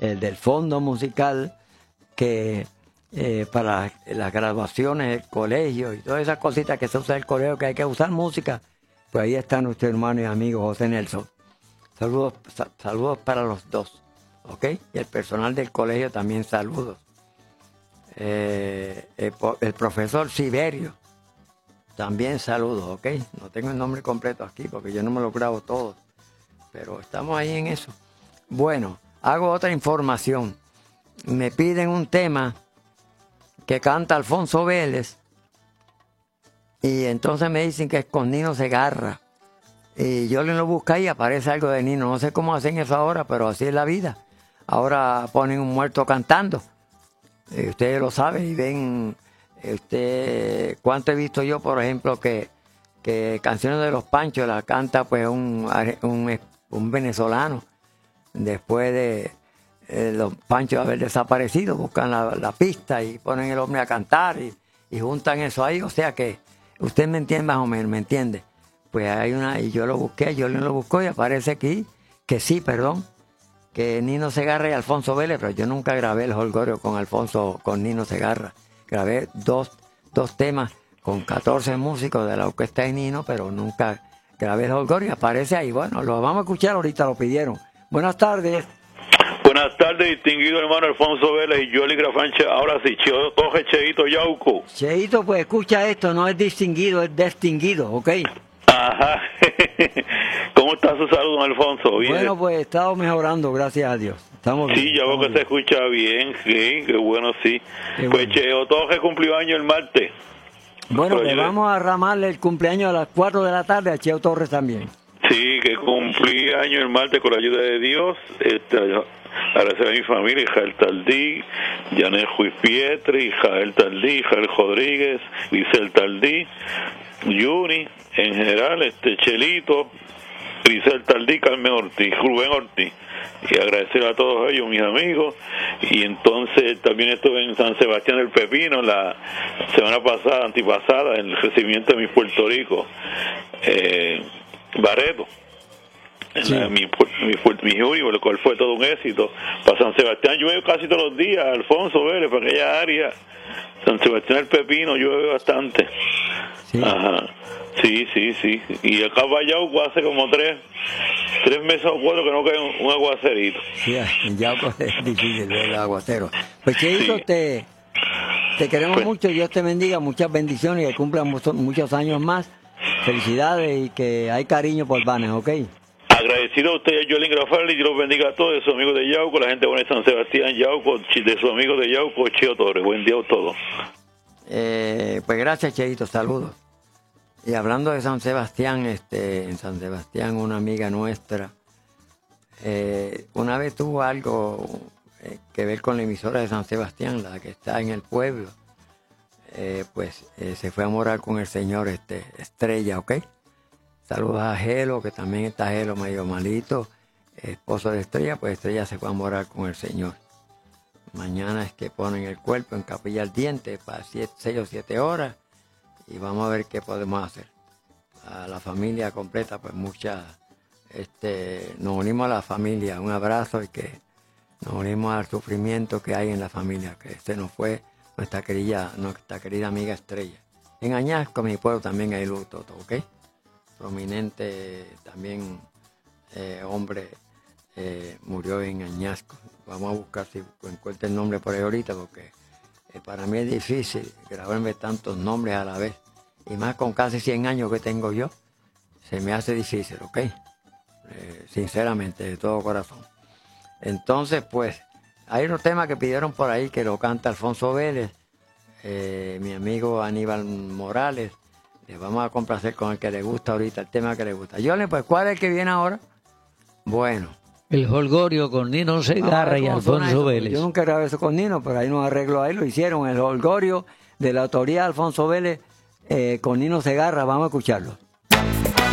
el del fondo musical, que para las graduaciones del colegio y todas esas cositas que se usa en el colegio, que hay que usar música, pues ahí está nuestro hermano y amigo José Nelson. Saludos para los dos, ¿ok? Y el personal del colegio también saludos. El profesor Siberio, también saludos, ¿ok? No tengo el nombre completo aquí porque yo no me lo grabo todo, pero estamos ahí en eso. Bueno, hago otra información. Me piden un tema que canta Alfonso Vélez y entonces me dicen que es con Nino Segarra. Y yo lo busqué y aparece algo de Nino. No sé cómo hacen eso ahora, pero así es la vida. Ahora ponen un muerto cantando. Ustedes lo saben y ven. ¿Cuánto he visto yo, por ejemplo, que canciones de los Panchos la canta pues un venezolano? Después de los Panchos haber desaparecido, buscan la pista y ponen el hombre a cantar y juntan eso ahí. O sea que usted me entiende más o menos, ¿me entiende? Pues hay una, y yo lo busqué, yo lo busco y aparece aquí que sí, que Nino Segarra y Alfonso Vélez, pero yo nunca grabé el jolgorio con Nino Segarra. Grabé dos temas con 14 músicos de la orquesta de Nino, pero nunca grabé el jolgorio. Aparece ahí, bueno, lo vamos a escuchar ahorita, lo pidieron. Buenas tardes. Buenas tardes, distinguido hermano Alfonso Vélez y Yoli Grafancha. Ahora sí, Toje Cheito Yauco. Cheito, pues escucha esto, no es distinguido, es distinguido, ¿ok? Ajá. ¿Cómo está su salud, don Alfonso? ¿Bien? Bueno, pues he estado mejorando, gracias a Dios. Estamos bien. Sí, ya veo que se escucha bien, sí, qué bueno, sí. Qué pues bueno. Cheo Toje cumplió año el martes. Bueno, le vamos a ramarle el cumpleaños a las 4 de la tarde a Cheo Torres también. Sí, que cumplí año el martes con la ayuda de Dios. Agradecer a mi familia, Israel Taldí, Janet Juiz Pietri, Jael Taldí, Jael Rodríguez, Grisel Taldí, Yuri, en general, Chelito, Grisel Taldí, Carmen Ortiz, Rubén Ortiz. Y agradecer a todos ellos, mis amigos. Y entonces también estuve en San Sebastián del Pepino la semana pasada, antipasada, en el recibimiento de mi Puerto Rico, Barreto. Sí. Mi jury, lo cual fue todo un éxito. Para San Sebastián llueve casi todos los días, Alfonso Vélez, para aquella área. San Sebastián del Pepino llueve bastante. Sí. Ajá. Sí. Y acá Yauco hace como tres meses o 4 que no cae un aguacerito. Sí, en Yauco es difícil ver el aguacero. Pues Cheito, sí. Te queremos mucho, Dios te bendiga, muchas bendiciones y que cumplan muchos años más. Felicidades y que hay cariño por Vanes, ¿ok? Agradecido a usted y a Yolín Grafal y Dios los bendiga a todos, de sus amigos de Yauco, la gente buena de San Sebastián, Yauco, de sus amigos de Yauco, Cheo Torres. Buen día a todos. Pues gracias, Cheito, saludos. Y hablando de San Sebastián, en San Sebastián una amiga nuestra una vez tuvo algo que ver con la emisora de San Sebastián, la que está en el pueblo. Se fue a morar con el señor Estrella, ¿ok? Saludos a Gelo, que también está Gelo medio malito, esposo de Estrella, pues Estrella se fue a morar con el señor. Mañana es que ponen el cuerpo en Capilla Ardiente para 6 o 7 horas y vamos a ver qué podemos hacer. A la familia completa, pues nos unimos a la familia, un abrazo y que nos unimos al sufrimiento que hay en la familia, que se nos fue nuestra querida amiga Estrella. En Añasco, mi pueblo, también hay luto, ¿ok? Prominente también hombre murió en Añasco. Vamos a buscar si encuentro el nombre por ahí ahorita, porque para mí es difícil grabarme tantos nombres a la vez. Y más con casi 100 años que tengo yo, se me hace difícil, ¿ok? Sinceramente, de todo corazón. Entonces, pues, hay otro tema que pidieron por ahí, que lo canta Alfonso Vélez, mi amigo Aníbal Morales. Le vamos a complacer con el que le gusta ahorita, el tema que le gusta. Yole, pues, ¿cuál es el que viene ahora? Bueno. El jolgorio con Nino Segarra y Alfonso Vélez. Yo nunca grabé eso con Nino, pero hay unos arreglos ahí, lo hicieron. El jolgorio de la autoría de Alfonso Vélez con Nino Segarra. Vamos a escucharlo.